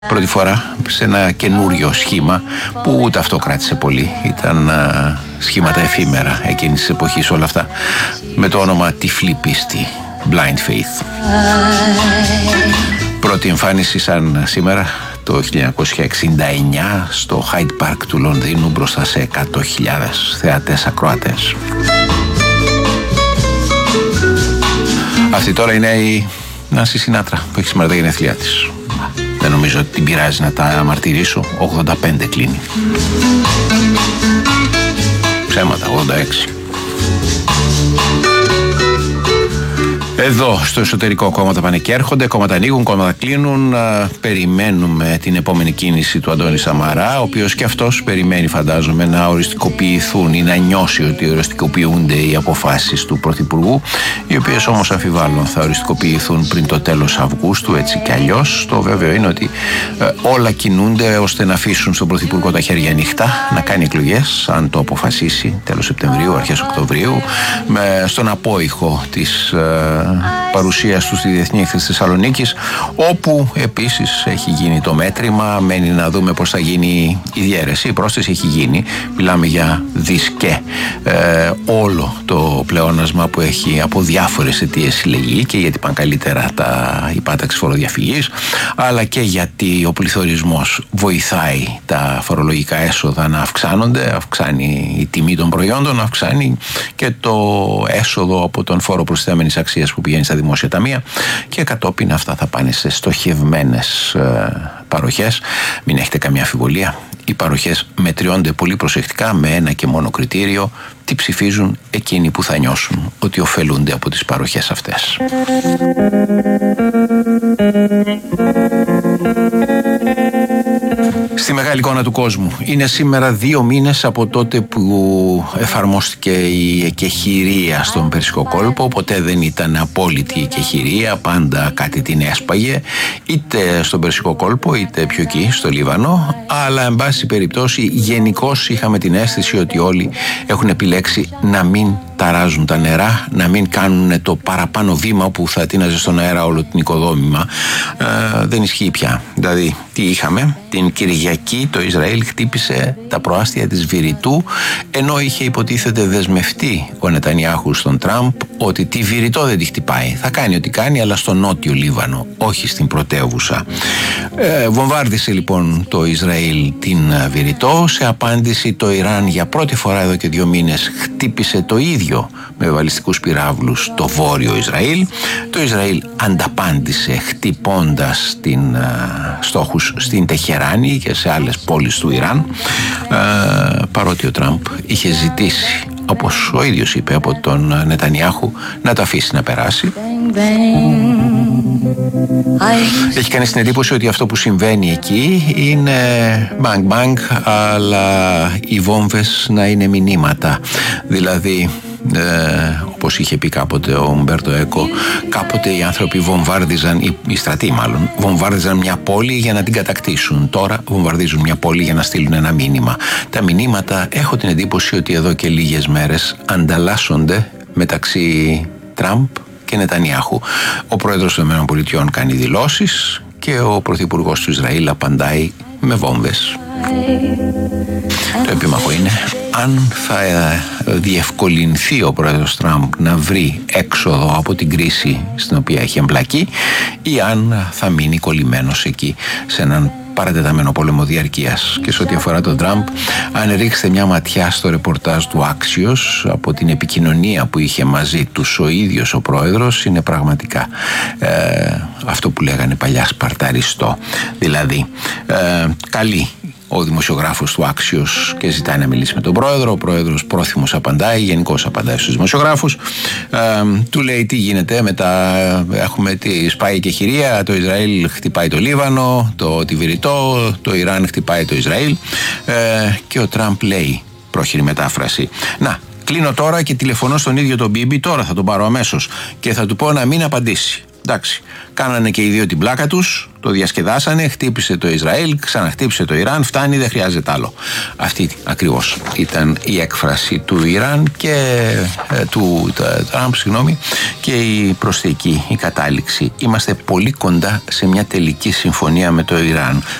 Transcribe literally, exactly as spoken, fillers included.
Πρώτη φορά σε ένα καινούριο σχήμα που ούτε αυτό κράτησε πολύ. Ήταν α, σχήματα εφήμερα εκείνης της εποχής όλα αυτά, με το όνομα Τυφλή Πίστη, Blind Faith. Πρώτη εμφάνιση σαν σήμερα το χίλια εννιακόσια εξήντα εννιά στο Hyde Park του Λονδίνου μπροστά σε εκατό χιλιάδες θεατές ακροατές. Αυτή τώρα είναι η Νάνση Σινάτρα που έχει σήμερα τα γενέθλιά της. Δεν νομίζω ότι την πειράζει να τα αμαρτυρήσω. ογδόντα πέντε κλείνει. Ψέματα, ογδόντα έξι. Εδώ στο εσωτερικό κόμματα πάνε και έρχονται, κόμματα ανοίγουν, κόμματα κλείνουν. Α, περιμένουμε την επόμενη κίνηση του Αντώνη Σαμαρά, ο οποίος και αυτός περιμένει, φαντάζομαι, να οριστικοποιηθούν ή να νιώσει ότι οριστικοποιούνται οι αποφάσεις του Πρωθυπουργού, οι οποίες όμως αμφιβάλλουν θα οριστικοποιηθούν πριν το τέλος Αυγούστου, έτσι κι αλλιώς. Το βέβαιο είναι ότι ε, όλα κινούνται ώστε να αφήσουν στον Πρωθυπουργό τα χέρια ανοιχτά, να κάνει εκλογές, αν το αποφασίσει, τέλος Σεπτεμβρίου, αρχές Οκτωβρίου, με, στον απόϊχο της ε, παρουσίας του στη Διεθνή Έκθεση Θεσσαλονίκης, όπου επίσης έχει γίνει το μέτρημα. Μένει να δούμε πώς θα γίνει η διαίρεση. Η πρόσθεση έχει γίνει. Μιλάμε για δισκέ ε, όλο το πλεόνασμα που έχει από διάφορες αιτίες συλλεγεί, και γιατί πάνε καλύτερα τα υπάταξη φοροδιαφυγής, αλλά και γιατί ο πληθωρισμός βοηθάει τα φορολογικά έσοδα να αυξάνονται, αυξάνει η τιμή των προϊόντων, αυξάνει και το έσοδο από τον φόρο προσθέμενης αξίας που πηγαίνει στα δημόσια ταμεία, και κατόπιν αυτά θα πάνε σε στοχευμένες ε, παροχές. Μην έχετε καμία αμφιβολία, οι παροχές μετριώνται πολύ προσεκτικά με ένα και μόνο κριτήριο: τι ψηφίζουν εκείνοι που θα νιώσουν ότι ωφελούνται από τις παροχές αυτές. Στη μεγάλη εικόνα του κόσμου, είναι σήμερα δύο μήνες από τότε που εφαρμόστηκε η εκεχηρία στον Περσικό κόλπο. Ποτέ δεν ήταν απόλυτη η εκεχηρία, πάντα κάτι την έσπαγε, είτε στον Περσικό κόλπο είτε πιο εκεί στο Λίβανο, αλλά εν πάση περιπτώσει γενικώς είχαμε την αίσθηση ότι όλοι έχουν επιλέξει να μην ταράζουν τα νερά, να μην κάνουν το παραπάνω βήμα που θα τίναζε στον αέρα όλο την οικοδόμημα. Ε, δεν ισχύει πια. Δηλαδή, τι είχαμε? Την Κυριακή το Ισραήλ χτύπησε τα προάστια της Βηρητού, ενώ είχε υποτίθεται δεσμευτεί ο Νετανιάχου στον Τραμπ ότι τη Βηρητό δεν τη χτυπάει. Θα κάνει ό,τι κάνει, αλλά στο νότιο Λίβανο, όχι στην πρωτεύουσα. Ε, βομβάρδισε λοιπόν το Ισραήλ την Βηρητό. Σε απάντηση το Ιράν για πρώτη φορά εδώ και δύο μήνες χτύπησε το ίδιο με βαλιστικούς πυράβλους το βόρειο Ισραήλ. Το Ισραήλ ανταπάντησε χτυπώντας την, α, στόχους στην Τεχεράνη και σε άλλες πόλεις του Ιράν, α, παρότι ο Τραμπ είχε ζητήσει, όπως ο ίδιος είπε, από τον Νετανιάχου να το αφήσει να περάσει. Έχει κάνει την εντύπωση ότι αυτό που συμβαίνει εκεί είναι bang bang, αλλά οι βόμβες να είναι μηνύματα. Δηλαδή, Ε, όπως είχε πει κάποτε ο Ουμπέρτο Έκο, κάποτε οι άνθρωποι βομβάρδιζαν, οι, οι στρατοί μάλλον, βομβάρδιζαν μια πόλη για να την κατακτήσουν. Τώρα βομβαρδίζουν μια πόλη για να στείλουν ένα μήνυμα. Τα μηνύματα, έχω την εντύπωση ότι εδώ και λίγες μέρες ανταλλάσσονται μεταξύ Τραμπ και Νετανιάχου. Ο πρόεδρος των ΗΠΑ κάνει δηλώσεις και ο πρωθυπουργός του Ισραήλ απαντάει με βόμβες. Το επίμαχο είναι αν θα διευκολυνθεί ο πρόεδρος Τραμπ να βρει έξοδο από την κρίση στην οποία έχει εμπλακεί, ή αν θα μείνει κολλημένος εκεί σε έναν παρατεταμένο πόλεμο διαρκείας. Και σε ό,τι αφορά τον Τραμπ, αν ρίξετε μια ματιά στο ρεπορτάζ του Axios, από την επικοινωνία που είχε μαζί τους ο ίδιος ο πρόεδρος, είναι πραγματικά ε, αυτό που λέγανε παλιά σπαρταριστό. Δηλαδή, ε, καλή ο δημοσιογράφος του Axios και ζητάει να μιλήσει με τον πρόεδρο. Ο πρόεδρος πρόθυμος απαντάει, γενικώς απαντάει στους δημοσιογράφους. Ε, του λέει τι γίνεται μετά. Έχουμε τη σπάει και χειρία, το Ισραήλ χτυπάει το Λίβανο, το τη Βηρητό, το Ιράν χτυπάει το Ισραήλ. Ε, και ο Τραμπ λέει, πρόχειρη μετάφραση, να, κλείνω τώρα και τηλεφωνώ στον ίδιο τον Μπίμπι, τώρα θα τον πάρω αμέσως και θα του πω να μην απαντήσει. Εντάξει, κάνανε και οι δύο την πλάκα τους, το διασκεδάσανε, χτύπησε το Ισραήλ, ξαναχτύπησε το Ιράν, φτάνει, δεν χρειάζεται άλλο. Αυτή ακριβώς ήταν η έκφραση του Ιράν και ε, του Τραμπ, συγγνώμη, και η προσθήκη, η κατάληξη. Είμαστε πολύ κοντά σε μια τελική συμφωνία με το Ιράν.